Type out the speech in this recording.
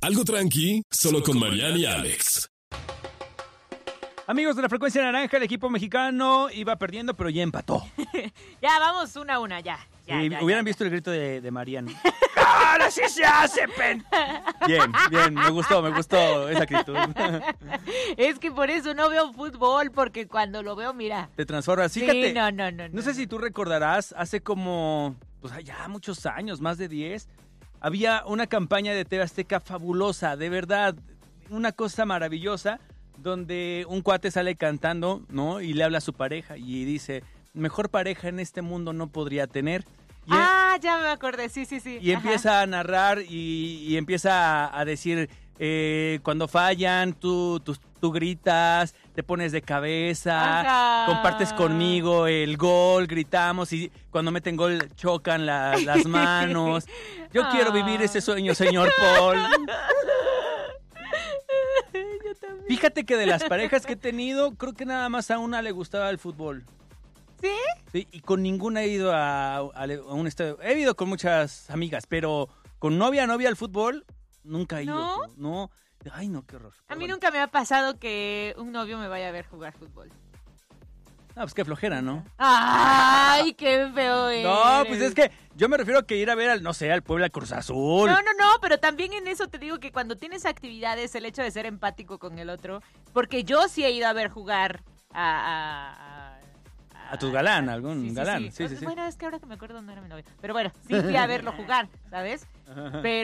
Algo tranqui, solo con Mariana y Alex. Amigos de la Frecuencia Naranja, el equipo mexicano iba perdiendo, pero ya empató. Ya, vamos 1-1, ya. Hubieran visto el grito de Mariana. ¡Ahora sí se hace, pen! Bien, me gustó esa actitud. Es que por eso no veo fútbol, porque cuando lo veo, mira. Te transformas. Fíjate, Sí, no. No sé si tú recordarás, hace como, pues ya muchos años, más de 10, había una campaña de TV Azteca fabulosa, de verdad, una cosa maravillosa, donde un cuate sale cantando, ¿no? Y le habla a su pareja y dice, mejor pareja en este mundo no podría tener. Ya me acordé, sí. Y empieza a narrar y empieza a decir, cuando fallan, tú gritas, te pones de cabeza, Ajá. compartes conmigo el gol, gritamos y cuando meten gol chocan las manos. Yo quiero vivir ese sueño, señor Paul. Yo también. Fíjate que de las parejas que he tenido, creo que nada más a una le gustaba el fútbol. ¿Sí? Sí, y con ninguna he ido a un estadio. He ido con muchas amigas, pero con novia al fútbol, nunca he ido. ¿No? No. Ay, no, qué horror. A mí nunca me ha pasado que un novio me vaya a ver jugar fútbol. No, pues qué flojera, ¿no? ¡Ay, qué feo eres! No, pues es que yo me refiero a que ir a ver al Puebla Cruz Azul. No, pero también en eso te digo que cuando tienes actividades, el hecho de ser empático con el otro, porque yo sí he ido a ver jugar A tu galán, algún sí, galán. Sí. Sí. Bueno, es que ahora que me acuerdo no era mi novio. Pero bueno, sí fui a verlo jugar, ¿sabes? Pero